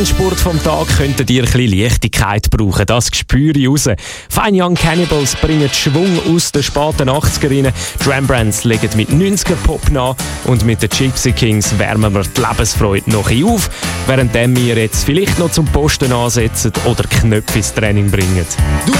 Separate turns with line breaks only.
Sport vom Tag könntet ihr ein bisschen Leichtigkeit brauchen, das spüre ich raus. Fine Young Cannibals bringen Schwung aus den späten 80er. Die Rembrandts legen mit 90er-Pop nach und mit den Gypsy Kings wärmen wir die Lebensfreude noch ein auf, während wir jetzt vielleicht noch zum Posten ansetzen oder Knöpfe ins Training bringen.